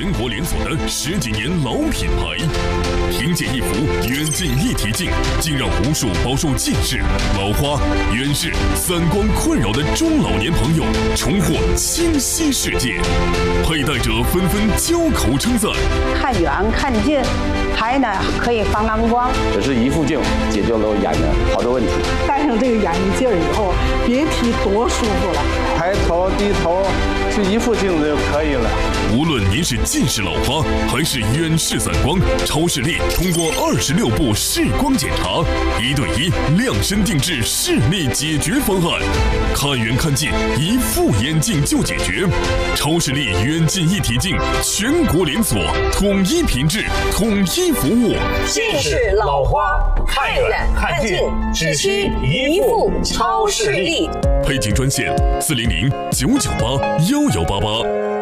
全国连锁的10几年老品牌。凭借一副远近一体镜，竟让无数饱受近视、老花、远视、散光困扰的中老年朋友重获清晰世界。佩戴者纷纷交口称赞： 看远看近，还呢可以防蓝光。 只是一副镜解决了我眼的好多问题。 戴上这个眼镜以后，别提多舒服了。 抬头低头就一副镜子就可以了。 无论您是近视老花还是远视散光，超视力通过26步视光检查，1对1量身定制视力解决方案，看远看近一副眼镜就解决。超视力远近一体镜全国连锁，统一品质，统一服务。 近视老花看远看近只需一副超视力。 配镜专线400-998-1188。